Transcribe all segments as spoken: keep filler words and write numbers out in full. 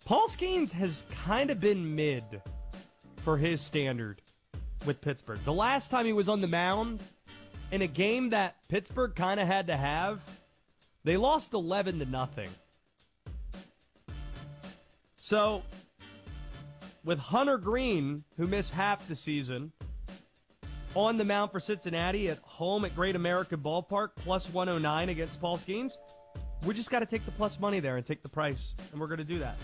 Paul Skeens has kind of been mid for his standard with Pittsburgh. The last time he was on the mound in a game that Pittsburgh kind of had to have, they lost eleven to nothing. So, with Hunter Green, who missed half the season, on the mound for Cincinnati at home at Great American Ballpark, plus one oh nine against Paul Skeens, we just got to take the plus money there and take the price, and we're going to do that.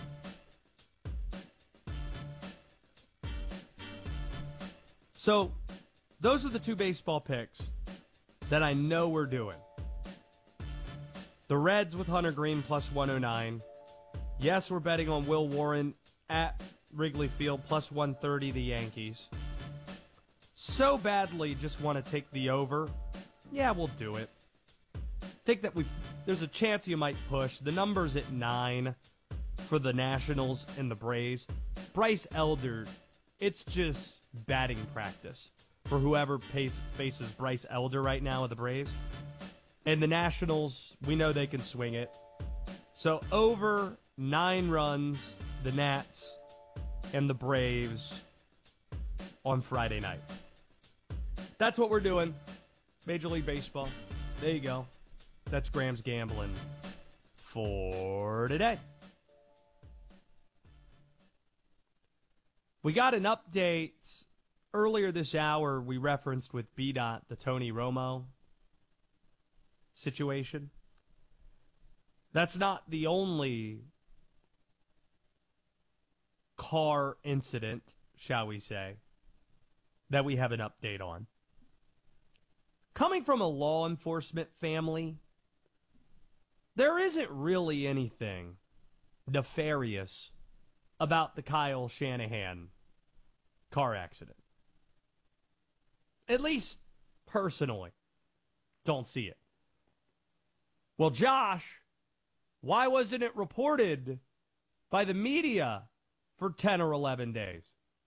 So, those are the two baseball picks that I know we're doing. The Reds with Hunter Green plus one oh nine. Yes, we're betting on Will Warren at Wrigley Field plus one thirty, the Yankees. So badly just want to take the over. Yeah, we'll do it. Think that we there's a chance you might push. The number's at nine for the Nationals and the Braves. Bryce Elder, it's just batting practice for whoever pace, faces Bryce Elder right now with the Braves. And the Nationals, we know they can swing it. So over nine runs, the Nats and the Braves on Friday night. That's what we're doing. Major League Baseball. There you go. That's Graham's Gambling for today. We got an update earlier this hour. We referenced with B DOT the Tony Romo situation. That's not the only car incident, shall we say, that we have an update on. Coming from a law enforcement family, there isn't really anything nefarious about the Kyle Shanahan car accident. At least personally, don't see it. Well, Josh, why wasn't it reported by the media for ten or eleven days?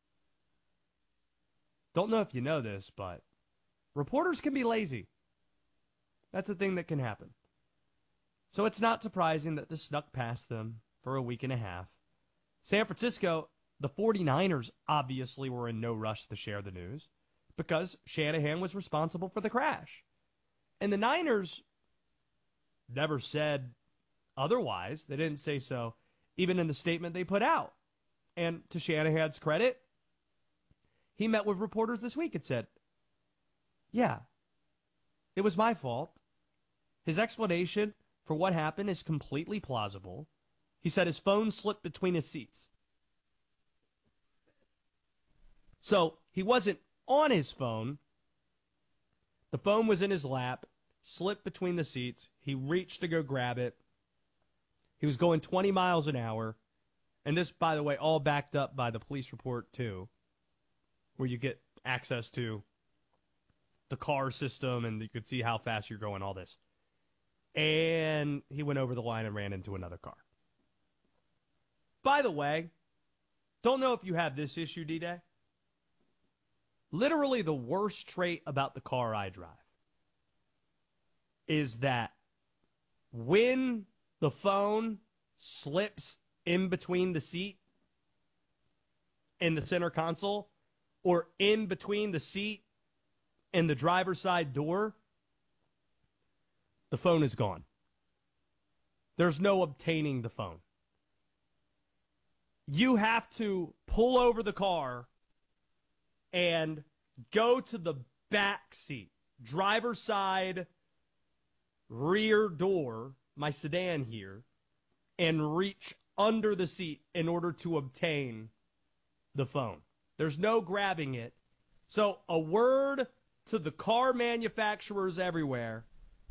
Don't know if you know this, but reporters can be lazy. That's a thing that can happen. So it's not surprising that this snuck past them for a week and a half. San Francisco, the 49ers obviously were in no rush to share the news because Shanahan was responsible for the crash. And the Niners never said otherwise. They didn't say so even in the statement they put out. And to Shanahan's credit, he met with reporters this week and said, yeah, it was my fault. His explanation for what happened is completely plausible. He said his phone slipped between his seats. So he wasn't on his phone. The phone was in his lap, slipped between the seats. He reached to go grab it. He was going twenty miles an hour. And this, by the way, all backed up by the police report, too, where you get access to the car system and you could see how fast you're going, all this. And he went over the line and ran into another car. By the way, don't know if you have this issue, D-Day. Literally the worst trait about the car I drive is that when the phone slips in between the seat and the center console, or in between the seat and the driver's side door, the phone is gone. There's no obtaining the phone. You have to pull over the car and go to the back seat, driver's side, rear door, my sedan here, and reach under the seat in order to obtain the phone. There's no grabbing it. So a word to the car manufacturers everywhere: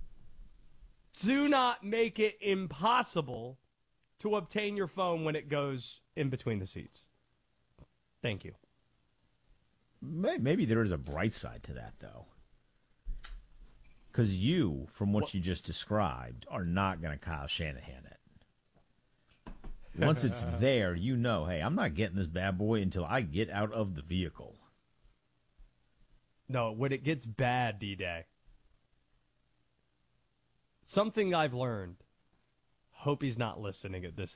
do not make it impossible to obtain your phone when it goes in between the seats. Thank you. Maybe there is a bright side to that, though. Because you, from what, what you just described, are not going to Kyle Shanahan it. Once it's there, you know, hey, I'm not getting this bad boy until I get out of the vehicle. No, when it gets bad, D-Day. Something I've learned. Hope he's not listening at this